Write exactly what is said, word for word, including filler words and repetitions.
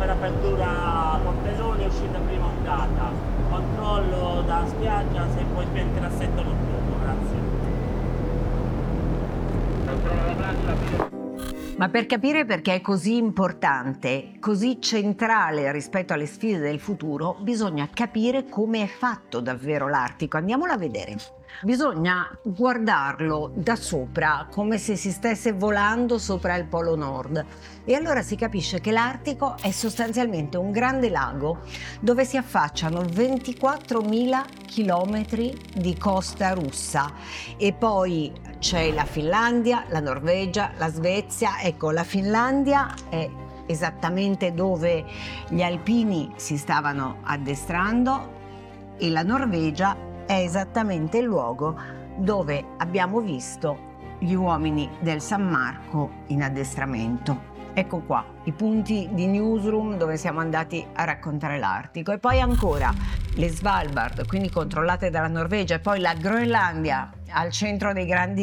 apertura portelloni, uscita prima ondata, controllo da spiaggia se puoi spenti l'assetto notturno, grazie. Controllo la plancia. Ma per capire perché è così importante, così centrale rispetto alle sfide del futuro, bisogna capire come è fatto davvero l'Artico. Andiamolo a vedere. Bisogna guardarlo da sopra, come se si stesse volando sopra il Polo Nord. E allora si capisce che l'Artico è sostanzialmente un grande lago dove si affacciano ventiquattromila chilometri di costa russa e poi c'è la Finlandia, la Norvegia, la Svezia. Ecco, la Finlandia è esattamente dove gli alpini si stavano addestrando e la Norvegia è esattamente il luogo dove abbiamo visto gli uomini del San Marco in addestramento. Ecco qua, i punti di newsroom dove siamo andati a raccontare l'Artico. E poi ancora le Svalbard, quindi controllate dalla Norvegia, e poi la Groenlandia al centro dei grandi